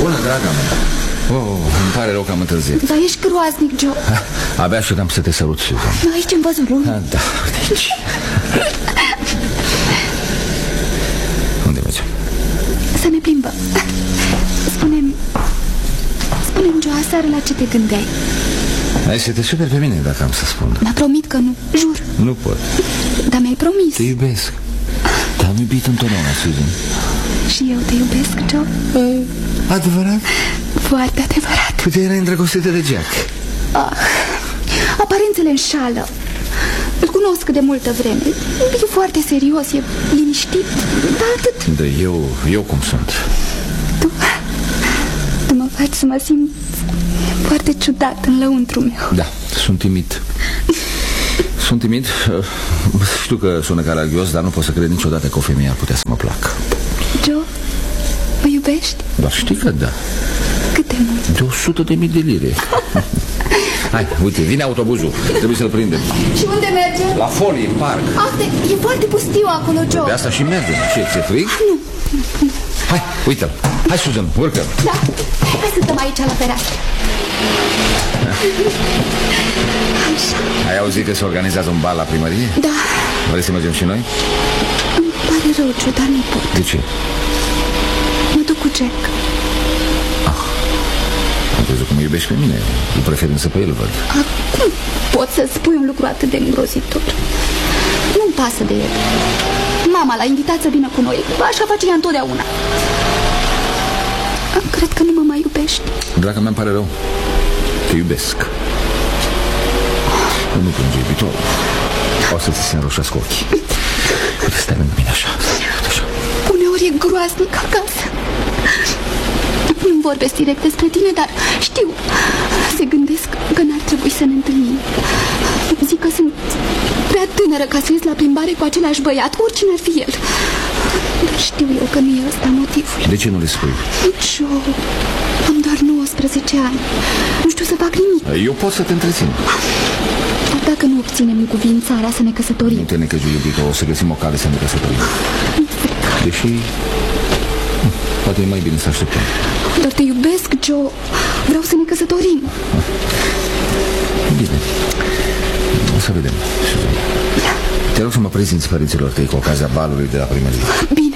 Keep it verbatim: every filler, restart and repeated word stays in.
Bună, draga mea. Oh, îmi pare rău că am întârziat. Dar ești groaznic, Joe. Abia așteptam să te sărut, Susan. Aici în văzurul. Da, da, uite aici. Unde mergem? Să ne plimbăm. Spune-mi, spune-mi, Joe, aseară la ce te gândeai? Ai să te superi pe mine dacă am să spun. Mi-a promit că nu, jur. Nu pot. Dar mi-ai promis. Te iubesc. Te-am iubit întotdeauna, Susan. Și eu te iubesc, Joe. Adevărat? Foarte adevărat. Uite, erai îndrăgostită de Jack. Ah, aparențele înșală. Îl cunosc de multă vreme. E foarte serios, e liniștit. Dar atât. Da, eu, eu cum sunt? Tu, tu mă faci să mă simt foarte ciudat în lăuntru meu. Da, sunt timid. Sunt timid. Știu că sună caragios, dar nu pot să cred niciodată că o femeie ar putea să mă placă. Joe, mă iubești? Dar știi că da. Cât de mult? De o sută de mii de lire. Hai, uite, vine autobuzul. Trebuie să-l prindem. Și unde mergem? La Folly, în parc. Asta e foarte pustiu acolo, Joe. De asta și mergem. Ce, ți-e frig? Nu, nu. Hai, uite-l. Hai, Susan, urcă. Da, hai să stăm aici la fereastră. Așa. Ai auzit că se organizează un bal la primărie? Da. Vrei să mergem și noi? Îmi pare rău, Joe, dar nu pot. De ce? Mă duc cu Jack. Ah, am crezut că mă iubești pe mine. Îl prefer însă pe el, văd. Acum pot să spui un lucru atât de îngrozitor. Nu-mi pasă de el. Mama l-a invitat să vină cu noi. Așa face ea întotdeauna. Cred că nu mă mai iubești. Draga mea, îmi pare rău. Te iubesc. Nu plânge, iubitor. O să ți se înroșească ochii. Uite, stai lângă mine așa. Așa. Uneori e groaznic acasă. Nu vorbesc direct despre tine, dar știu. Se gândesc că n-ar trebui să ne întâlnim. Zic că sunt prea tânără ca să ies la plimbare cu același băiat, oricine ar fi el. Dar știu eu că nu e ăsta motivul. De ce nu le spui? Joe, am doar nouăsprezece ani. Nu știu să fac nimic. Eu pot să te întrețin. Dar dacă nu obținem încuvințarea să ne căsătorim... Nu te necăji, iubito, o să găsim o cale să ne căsătorim. Deși... poate e mai bine să așteptăm. Dar te iubesc, Joe. Vreau să ne căsătorim. Bine. O să vedem. Te rog să mă prezinți părinților tăi cu ocazia balului de la primărie. Bine.